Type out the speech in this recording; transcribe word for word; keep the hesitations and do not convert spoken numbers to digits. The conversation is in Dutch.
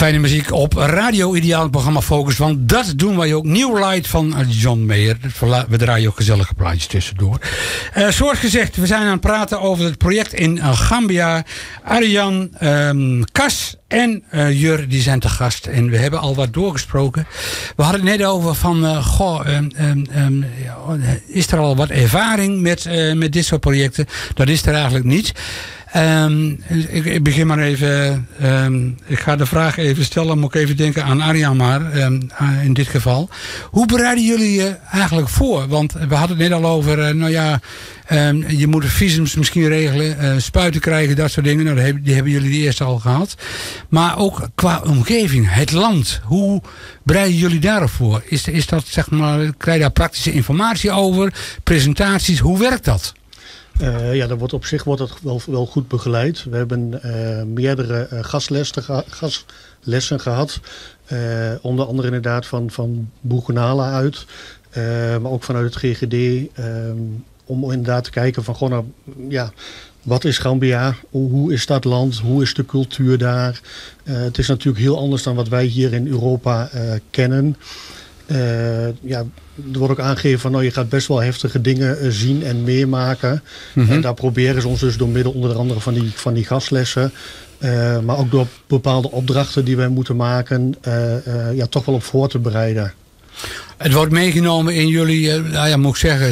Fijne muziek op Radio Ideaal, het programma Focus. Want dat doen wij ook. New Light van John Mayer. We draaien ook gezellige plaatjes tussendoor. Uh, zoals gezegd, we zijn aan het praten over het project in Gambia. Arjan, um, Cas en uh, Jur, die zijn te gast. En we hebben al wat doorgesproken. We hadden het net over van... Uh, goh, um, um, um, is er al wat ervaring met, uh, met dit soort projecten? Dat is er eigenlijk niet. Um, ik, ik begin maar even... Um, ik ga de vraag even stellen. Moet ik even denken aan Arjan maar. Um, in dit geval. Hoe bereiden jullie je eigenlijk voor? Want we hadden het net al over... Uh, nou ja... Um, je moet visums misschien regelen. Uh, spuiten krijgen. Dat soort dingen. Nou, die, hebben, die hebben jullie de eerste al gehad. Maar ook qua omgeving. Het land. Hoe bereiden jullie daarop voor? Is, is dat, zeg maar... Krijg je daar praktische informatie over? Presentaties? Hoe werkt dat? Uh, ja, dat wordt op zich wordt het wel, wel goed begeleid. We hebben uh, meerdere uh, gastlessen, geha- gastlessen gehad. Uh, onder andere inderdaad van, van Boegenala uit. Uh, maar ook vanuit het G G D. Uh, om inderdaad te kijken van, gewoon, nou, ja, wat is Gambia? Hoe, hoe is dat land? Hoe is de cultuur daar? Uh, het is natuurlijk heel anders dan wat wij hier in Europa uh, kennen. Uh, ja, er wordt ook aangegeven van, nou, je gaat best wel heftige dingen uh, zien en meemaken. Mm-hmm. En daar proberen ze ons dus door middel onder andere van die, van die gastlessen, uh, maar ook door bepaalde opdrachten die wij moeten maken, uh, uh, ja, toch wel op voor te bereiden. Het wordt meegenomen in jullie, uh, nou ja, moet ik zeggen,